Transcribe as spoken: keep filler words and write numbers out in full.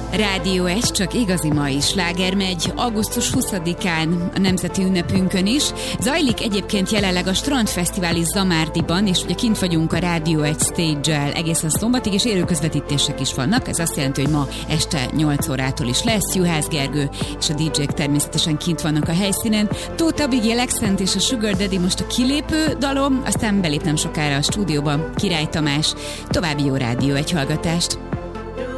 Rádió egy, csak igazi mai sláger megy augusztus huszadikán, a nemzeti ünnepünkön is. Zajlik egyébként jelenleg a Strandfesztivál is Zamárdiban, és ugye kint vagyunk a Rádió egy stage-el egészen szombatig, és élő közvetítések is vannak. Ez azt jelenti, hogy ma este nyolc órától is lesz. Juhász Gergő és a dé jék természetesen kint vannak a helyszínen. Tóth Abigail Accent és a Sugar Daddy most a kilépő dalom, aztán belép nem sokára a stúdióba Király Tamás. További jó Rádió egy hallgatást!